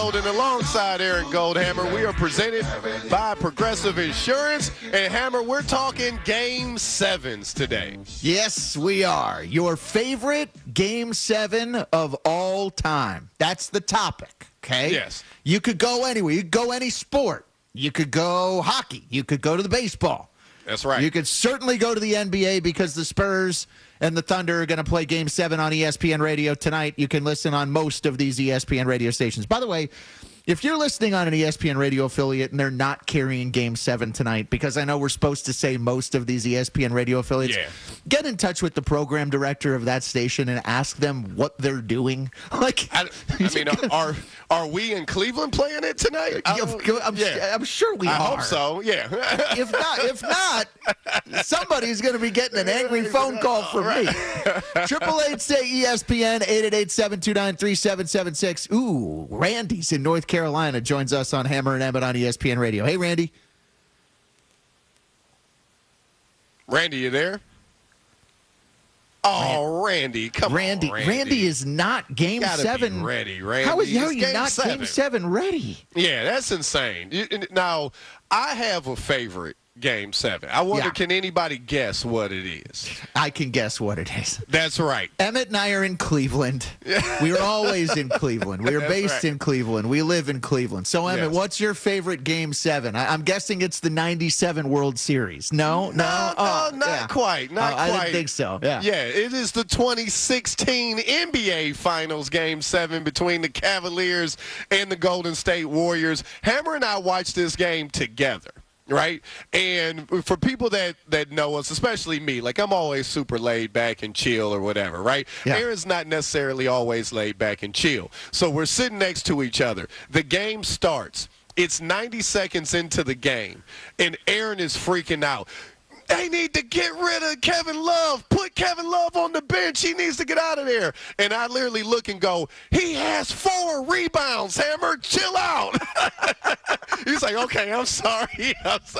And alongside Aaron Goldhammer, we are presented by Progressive Insurance. And Hammer, we're talking Game 7s today. Yes, we are. Your favorite Game 7 of all time. That's the topic, okay? Yes. You could go anywhere. You could go any sport. You could go hockey. You could go to the baseball. That's right. You could certainly go to the NBA because the Spurs and the Thunder are going to play Game 7 on ESPN Radio tonight. You can listen on most of these ESPN radio stations. By the way, if you're listening on an ESPN radio affiliate and they're not carrying Game 7 tonight, because I know we're supposed to say most of these ESPN radio affiliates, get in touch with the program director of that station and ask them what they're doing. Are we in Cleveland playing it tonight? I'm sure we are. I hope so, yeah. If not, somebody's going to be getting an angry phone call from me. 888-SAY-ESPN, 888-729-3776. Ooh, Randy's in North Carolina joins us on Hammer and Emmett on ESPN Radio. Hey, Randy. Randy, you there? Oh, Randy, come on, Randy. Randy is not Game 7. Be ready, Randy. How are you not Game 7 ready? Yeah, that's insane. Now, I have a favorite Game 7. I wonder, can anybody guess what it is? I can guess what it is. That's right. Emmett and I are in Cleveland. We are always in Cleveland. We are based in Cleveland. We live in Cleveland. So, Emmett, what's your favorite Game 7? I'm guessing it's the 97 World Series. No, not quite. Not quite. I didn't think so. Yeah, it is the 2016 NBA Finals Game 7 between the Cavaliers and the Golden State Warriors. Hammer and I watched this game together. Right? And for people that know us, especially me, like I'm always super laid back and chill or whatever, right? Yeah. Aaron's not necessarily always laid back and chill. So we're sitting next to each other. The game starts. It's 90 seconds into the game, and Aaron is freaking out. They need to get rid of Kevin Love. Put Kevin Love on the bench. He needs to get out of there. And I literally look and go, he has 4 rebounds, Hammer. Chill out. He's like, okay, I'm sorry.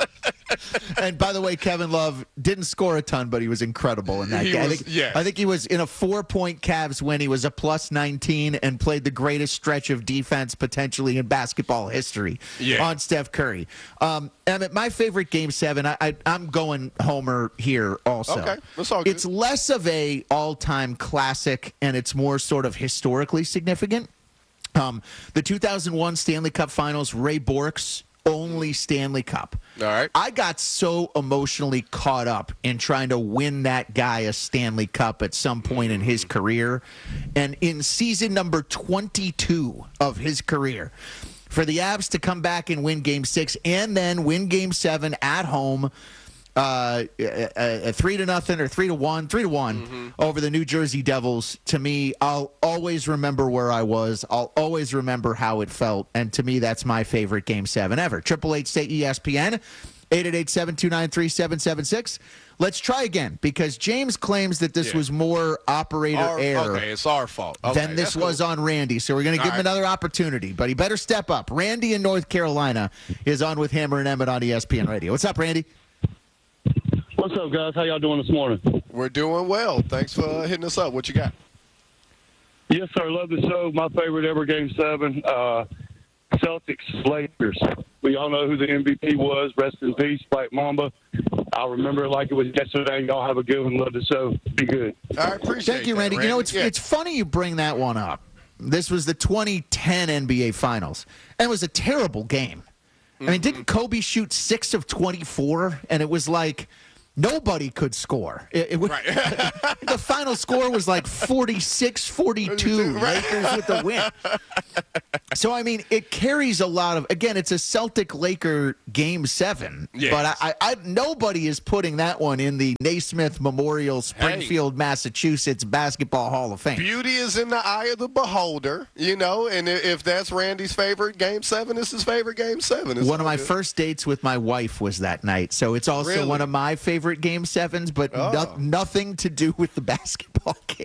And by the way, Kevin Love didn't score a ton, but he was incredible in that game. I think he was in a 4-point Cavs win. He was a plus 19 and played the greatest stretch of defense potentially in basketball history on Steph Curry. Emmett, my favorite Game 7, I'm going Homer here also. Okay, that's all good. It's less of a all-time classic, and it's more sort of historically significant. The 2001 Stanley Cup Finals, Ray Bourque's only Stanley Cup. All right. I got so emotionally caught up in trying to win that guy a Stanley Cup at some point in his career. And in season number 22 of his career, for the Avs to come back and win Game 6 and then win Game 7 at home, 3-0 or 3-1 over the New Jersey Devils. To me, I'll always remember where I was. I'll always remember how it felt. And to me, that's my favorite Game 7 ever. 888-SAY-ESPN, 888-729-3776. Let's try again, because James claims that this was more operator error. Okay, it's our fault. Than this was on Randy. So we're going to give him another opportunity, but he better step up. Randy in North Carolina is on with Hammer and Emmett on ESPN Radio. What's up, Randy? What's up, guys? How y'all doing this morning? We're doing well. Thanks for hitting us up. What you got? Yes, sir. Love the show. My favorite ever Game 7, Celtics, Lakers. We all know who the MVP was. Rest in peace, White Mamba. I'll remember it like it was yesterday. Y'all have a good one. Love the show. Be good. I appreciate Thank you, Randy. That, You know, it's funny you bring that one up. This was the 2010 NBA Finals, and it was a terrible game. I mean, didn't Kobe shoot 6 of 24? And it was like nobody could score. The final score was like 46-42, Lakers with the win. So, I mean, it carries a lot of, again, it's a Celtic-Laker Game 7, but nobody is putting that one in the Naismith Memorial Springfield, Massachusetts Basketball Hall of Fame. Beauty is in the eye of the beholder, you know, and if that's Randy's favorite Game 7, it's his favorite Game 7. It's one of my first dates with my wife was that night, so it's also one of my favorite Game 7s, but nothing to do with the basketball game.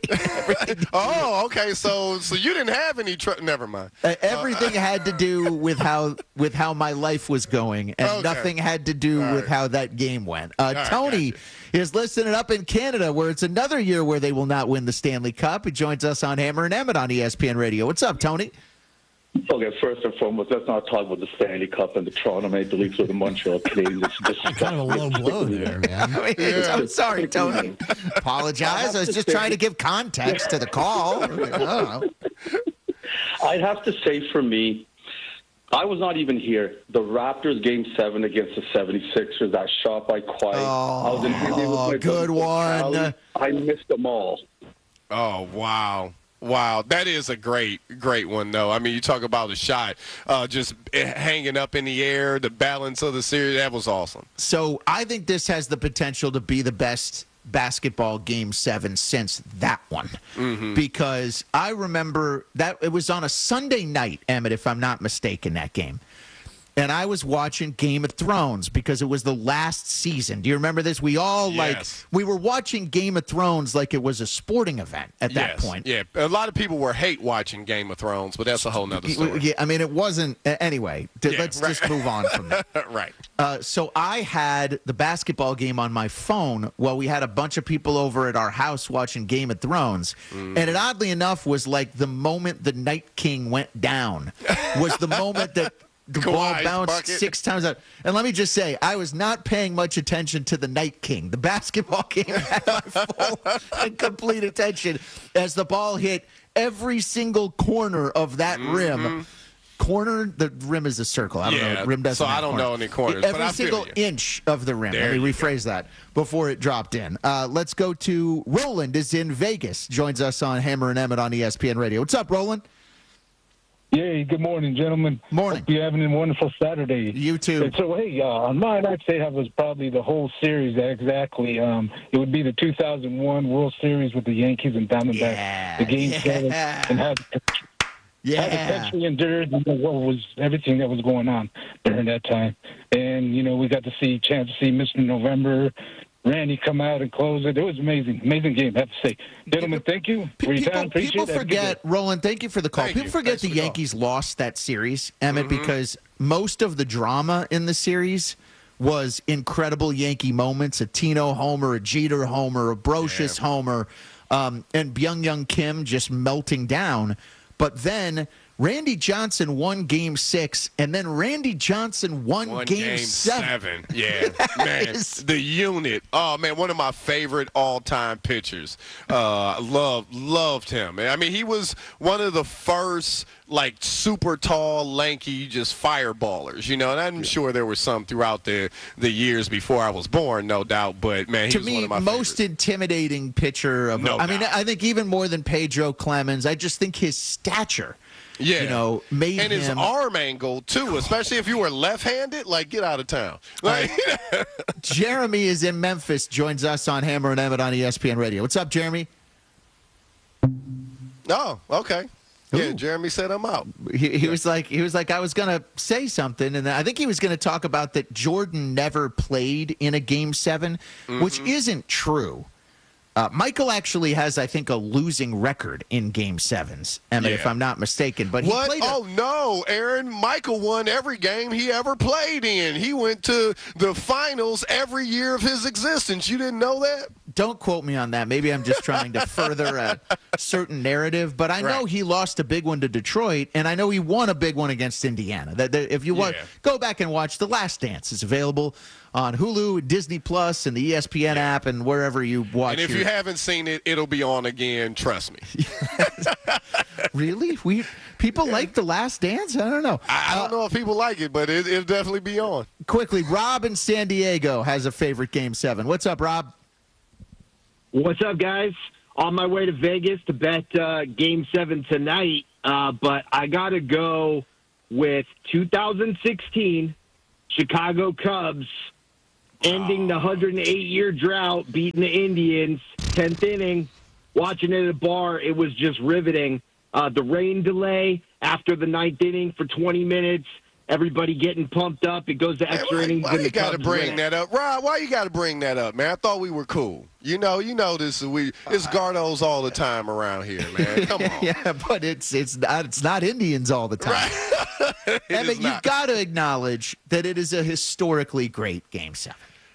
Okay, so you didn't have any never mind. Everything had to do with how my life was going, and nothing had to do with how that game went. Tony is listening up in Canada, where it's another year where they will not win the Stanley Cup. He joins us on Hammer and Emmett on ESPN Radio. What's up, Tony? Okay, first and foremost, let's not talk about the Stanley Cup and the Toronto Maple Leafs or the Montreal Canadiens. It's just Kind of a low blow there, man. I mean, I'm sorry, Tony. Apologize. I was just trying to give context to the call. I don't know. I'd have to say for me, I was not even here. The Raptors Game 7 against the 76ers, that shot by Kawhi. I was in India with my good buddy one. Callie. I missed them all. Oh, wow. Wow, that is a great one, though. I mean, you talk about a shot just hanging up in the air, the balance of the series. That was awesome. So I think this has the potential to be the best basketball Game 7 since that one. Because I remember that it was on a Sunday night, Emmett, if I'm not mistaken, that game. And I was watching Game of Thrones because it was the last season. Do you remember this? We all we were watching Game of Thrones like it was a sporting event at that point. Yeah, a lot of people were hate watching Game of Thrones, but that's a whole nother story. Yeah, I mean, it wasn't. Anyway, let's just move on from that. Right. So I had the basketball game on my phone while we had a bunch of people over at our house watching Game of Thrones. And it oddly enough was like the moment the Night King went down was the moment that the ball bounced bucket 6 times out. And let me just say, I was not paying much attention to the Night King. The basketball game had my full and complete attention as the ball hit every single corner of that rim. Corner, the rim is a circle. I don't know. Rim doesn't. So I don't know any corners. Every but I single feel you. inch of the rim. There Let me you rephrase that before it dropped in. Let's go to Roland. Is in Vegas. Joins us on Hammer and Emmett on ESPN Radio. What's up, Roland? Hey, good morning, gentlemen. Morning. Hope you're having a wonderful Saturday. You too. And so, hey, on mine, I'd say that was probably the whole series, exactly. It would be the 2001 World Series with the Yankees and Diamondbacks, the Game 7, and how the country endured what was everything that was going on during that time. And, we got to chance to see Mr. November, Randy come out and close it. It was amazing game, I have to say. Gentlemen, thank you for your time. Appreciate people it. forget, Roland, thank you for the call. Thank People you. forget Thanks the for the call. Yankees lost that series, Emmett, because most of the drama in the series was incredible Yankee moments, a Tino homer, a Jeter homer, a Brocious homer, and Byung-Young Kim just melting down. But then Randy Johnson won Game 6, and then Randy Johnson won Game 7. Yeah, man, the unit. Oh man, one of my favorite all-time pitchers. Loved him. I mean, he was one of the first super tall, lanky, just fireballers. And I'm sure there were some throughout the years before I was born, no doubt. But man, he was one of my most favorites. intimidating pitcher of. No I mean, doubt. I think even more than Pedro Clemens. I just think his stature. Yeah, made and his him arm angle too, especially if you were left-handed. Get out of town. Jeremy is in Memphis. Joins us on Hammer and Emmett on ESPN Radio. What's up, Jeremy? Oh, okay. Yeah, Ooh. Jeremy said I'm out. He was like I was gonna say something, and I think he was gonna talk about that Jordan never played in a Game 7, which isn't true. Michael actually has, I think, a losing record in Game 7s, Emmett, if I'm not mistaken. But he What? played Oh, no, Aaron. Michael won every game he ever played in. He went to the finals every year of his existence. You didn't know that? Don't quote me on that. Maybe I'm just trying to further a certain narrative. But I know he lost a big one to Detroit, and I know he won a big one against Indiana. If you want, go back and watch The Last Dance. It's available on Hulu, Disney Plus, and the ESPN app, and wherever you watch. And if you haven't seen it, it'll be on again. Trust me. Really? People like The Last Dance? I don't know. I don't know if people like it, but it'll definitely be on. Quickly, Rob in San Diego has a favorite Game 7. What's up, Rob? What's up, guys? On my way to Vegas to bet Game 7 tonight, but I got to go with 2016 Chicago Cubs ending the 108-year drought, beating the Indians, 10th inning, watching it at a bar. It was just riveting. The rain delay after the 9th inning for 20 minutes, everybody getting pumped up. It goes to extra innings. Why and the you got to Cubs bring win. that up? Rob, why you got to bring that up, man? I thought we were cool. You know this. It's Gardos all the time around here, man. Come on. Yeah, but it's not Indians all the time. Right. Emmett, you've got to acknowledge that it is a historically great Game 7.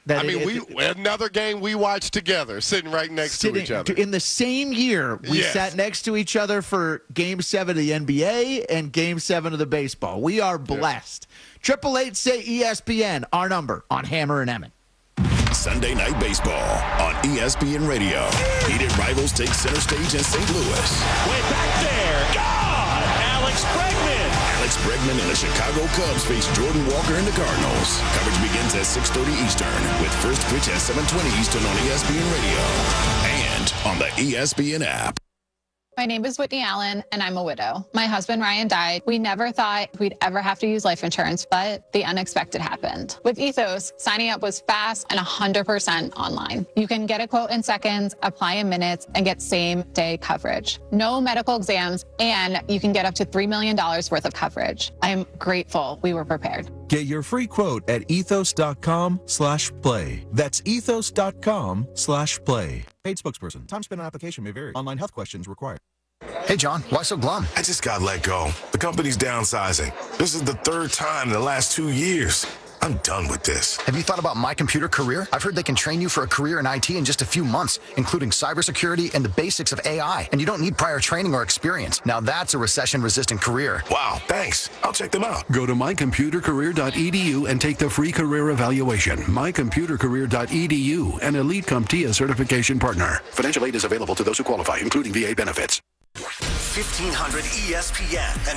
Another game we watched together, sitting right next to each other. In the same year, we sat next to each other for Game 7 of the NBA and Game 7 of the baseball. We are blessed. 888 say ESPN, our number on Hammer and Emmett. Sunday Night Baseball on ESPN Radio. Heated rivals take center stage in St. Louis. Way back there. God! Alex Bregman. Alex Bregman and the Chicago Cubs face Jordan Walker and the Cardinals. Coverage begins at 6:30 Eastern with first pitch at 7:20 Eastern on ESPN Radio and on the ESPN app. My name is Whitney Allen, and I'm a widow. My husband, Ryan, died. We never thought we'd ever have to use life insurance, but the unexpected happened. With Ethos, signing up was fast and 100% online. You can get a quote in seconds, apply in minutes, and get same-day coverage. No medical exams, and you can get up to $3 million worth of coverage. I'm grateful we were prepared. Get your free quote at ethos.com/play. That's ethos.com/play. Paid spokesperson. Time spent on application may vary. Online health questions required. Hey, John, why so glum? I just got let go. The company's downsizing. This is the third time in the last 2 years. I'm done with this. Have you thought about My Computer Career? I've heard they can train you for a career in IT in just a few months, including cybersecurity and the basics of AI. And you don't need prior training or experience. Now that's a recession-resistant career. Wow, thanks. I'll check them out. Go to mycomputercareer.edu and take the free career evaluation. Mycomputercareer.edu, an Elite CompTIA certification partner. Financial aid is available to those who qualify, including VA benefits. 1500 ESPN and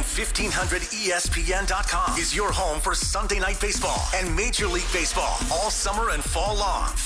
1500ESPN.com is your home for Sunday Night Baseball and Major League Baseball all summer and fall long.